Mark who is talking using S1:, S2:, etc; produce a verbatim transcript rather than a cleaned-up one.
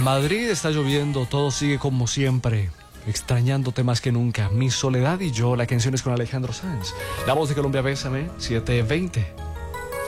S1: Madrid está lloviendo, todo sigue como siempre. Extrañándote más que nunca. Mi soledad y yo, la canción es con Alejandro Sanz. La voz de Colombia, Bésame, siete veinte.